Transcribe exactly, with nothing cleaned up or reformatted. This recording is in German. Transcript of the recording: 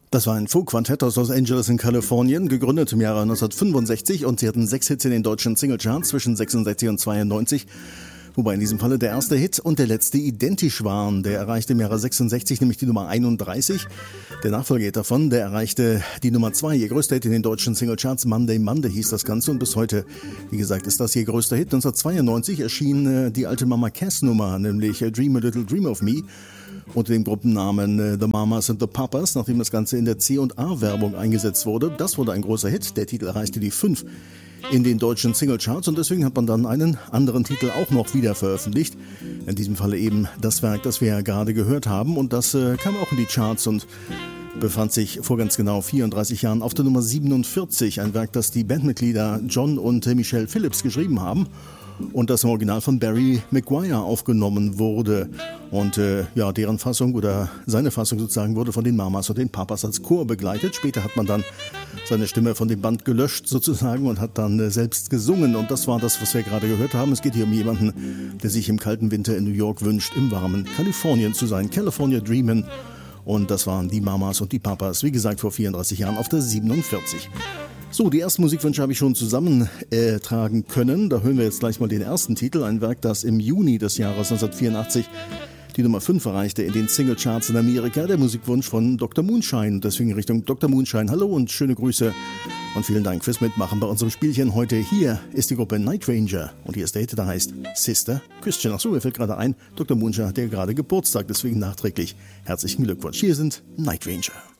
Das war ein Folk-Quartett aus Los Angeles in Kalifornien, gegründet im Jahre neunzehnhundertfünfundsechzig, und sie hatten sechs Hits in den deutschen Singlecharts zwischen sechsundsechzig und zweiundneunzig, wobei in diesem Falle der erste Hit und der letzte identisch waren. Der erreichte im Jahre sechsundsechzig nämlich die Nummer einunddreißig. Der Nachfolger davon, der erreichte die Nummer zwei, ihr größter Hit in den deutschen Singlecharts. Monday Monday hieß das Ganze, und bis heute, wie gesagt, ist das ihr größter Hit. neunzehnhundertzweiundneunzig erschien äh, die alte Mama Cass Nummer, nämlich äh, Dream a Little Dream of Me, unter dem Gruppennamen äh, The Mamas and the Papas, nachdem das Ganze in der C und A-Werbung eingesetzt wurde. Das wurde ein großer Hit. Der Titel erreichte die fünf in den deutschen Singlecharts, und deswegen hat man dann einen anderen Titel auch noch wieder veröffentlicht. In diesem Falle eben das Werk, das wir ja gerade gehört haben, und das äh, kam auch in die Charts und befand sich vor ganz genau vierunddreißig Jahren auf der Nummer siebenundvierzig. Ein Werk, das die Bandmitglieder John und äh, Michelle Phillips geschrieben haben und das im Original von Barry Maguire aufgenommen wurde. Und äh, ja, deren Fassung oder seine Fassung sozusagen wurde von den Mamas und den Papas als Chor begleitet. Später hat man dann seine Stimme von dem Band gelöscht sozusagen und hat dann äh, selbst gesungen. Und das war das, was wir gerade gehört haben. Es geht hier um jemanden, der sich im kalten Winter in New York wünscht, im warmen Kalifornien zu sein. California Dreamin'. Und das waren die Mamas und die Papas, wie gesagt, vor vierunddreißig Jahren auf der siebenundvierzig. So, die ersten Musikwünsche habe ich schon zusammentragen äh, können. Da hören wir jetzt gleich mal den ersten Titel. Ein Werk, das im Juni des Jahres neunzehnhundertvierundachtzig die Nummer fünf erreichte in den Singlecharts in Amerika. Der Musikwunsch von Doktor Moonshine. Deswegen Richtung Doktor Moonshine. Hallo und schöne Grüße und vielen Dank fürs Mitmachen bei unserem Spielchen heute. Hier ist die Gruppe Night Ranger und hier ist der Hit, der heißt Sister Christian. Achso, mir fällt gerade ein, Doktor Moonshine hat ja gerade Geburtstag, deswegen nachträglich herzlichen Glückwunsch. Hier sind Night Ranger.